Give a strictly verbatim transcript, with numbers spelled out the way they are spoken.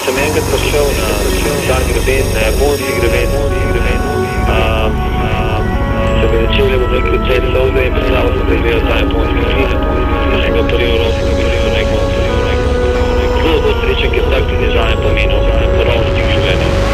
sem enkrat prišel na star greben, na japonski greben, um, um, se bi začel, bom rekel, cel